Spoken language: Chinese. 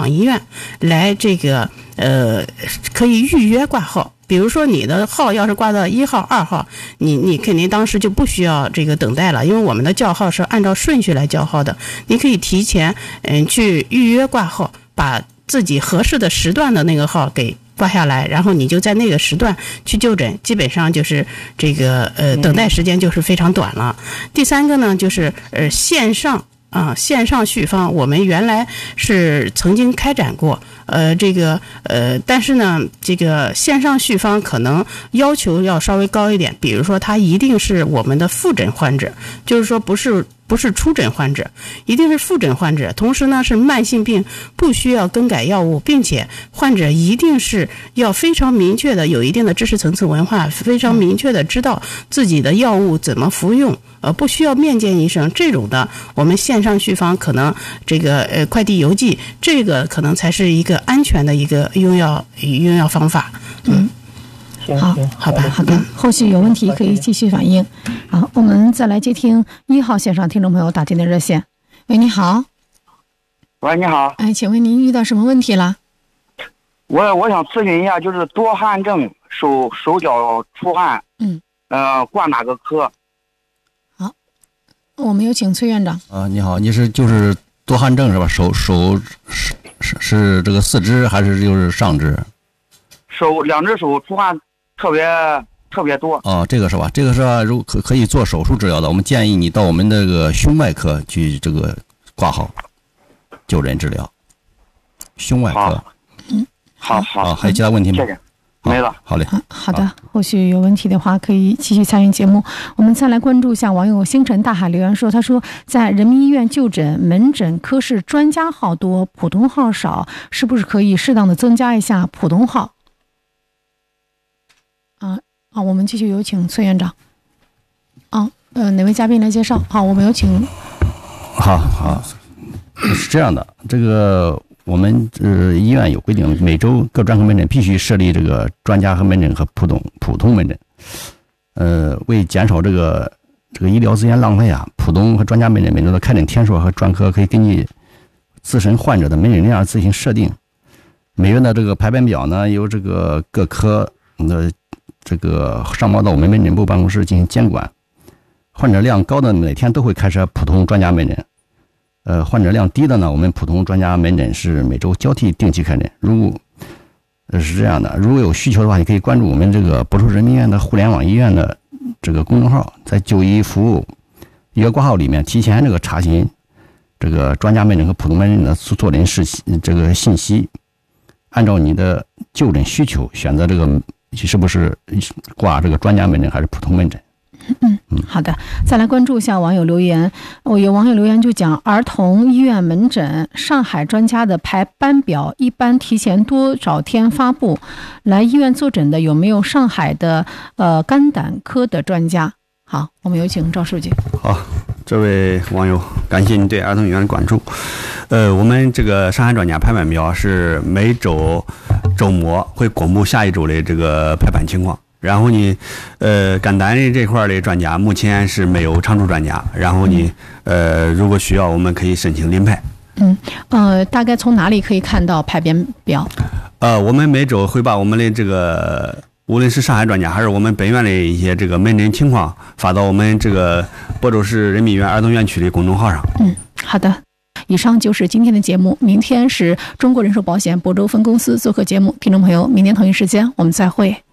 网医院来可以预约挂号。比如说你的号要是挂到1号、2号，你肯定当时就不需要等待了，因为我们的叫号是按照顺序来叫号的。你可以提前去预约挂号，把自己合适的时段的那个号给挂下来，然后你就在那个时段去就诊，基本上就是等待时间就是非常短了。第三个呢，就是线上续方，我们原来是曾经开展过，但是呢，线上续方可能要求要稍微高一点，比如说它一定是我们的复诊患者，就是说不是初诊患者，一定是复诊患者，同时呢是慢性病，不需要更改药物，并且患者一定是要非常明确的有一定的知识层次文化，非常明确的知道自己的药物怎么服用，不需要面见医生，这种的我们线上续方可能快递邮寄，这个可能才是一个安全的一个用药方法。好吧，好的， 后续有问题可以继续反映。好，我们再来接听1号线上听众朋友打进的热线。喂，你好。 喂，你好。 请问您遇到什么问题了？ 我想咨询一下，就是多汗症，手脚出汗，挂哪个科？ 好，我们有请崔院长。 你好，你就是多汗症是吧？手是这个四肢还是就是上肢？ 两只手出汗特别多。 这个是吧？这个是如可以做手术治疗的。我们建议你到我们这个胸外科去挂号就诊治疗。胸外科。 好。 还有其他问题吗？ 谢谢。没了。 好嘞。 好的，后续有问题的话可以继续参与节目。我们再来关注一下网友星辰大海留言说，他说在人民医院就诊门诊科室专家号多，普通号少，是不是可以适当的增加一下普通号？我们继续有请崔院长。哪位嘉宾来介绍？好，我们有请。 好，是这样的，我们医院有规定，每周各专科门诊必须设立专家和门诊和普通门诊。为减少这个医疗资源浪费普通和专家门诊每周的开诊天数和专科可以根据自身患者的门诊量自行设定。每月的排班表呢，由各科的上报到我们门诊部办公室进行监管。患者量高的每天都会开设普通专家门诊。患者量低的呢，我们普通专家门诊是每周交替定期开诊。是这样的，如果有需求的话，你可以关注我们博州人民医院的互联网医院的公众号，在就医服务预约挂号里面提前查询专家门诊和普通门诊的坐诊信息，按照你的就诊需求选择是不是挂专家门诊还是普通门诊。 好的，再来关注一下网友留言。有网友留言就讲，儿童医院门诊上海专家的排班表一般提前多少天发布？来医院坐诊的有没有上海的肝胆科的专家？好，我们有请赵书记。 好，这位网友，感谢你对儿童医院的关注。我们上海专家排班表是每周周末会公布下一周的排班情况。然后呢，肝胆这块的专家目前是没有常驻专家。然后呢，如果需要，我们可以申请临排。 大概从哪里可以看到排班表？ 我们每周会把我们的无论是上海专家还是我们本院的一些门诊情况发到我们亳州市人民医院儿童院区的公众号上。 好的。以上就是今天的节目，明天是中国人寿保险亳州分公司做客节目，听众朋友，明天同一时间我们再会。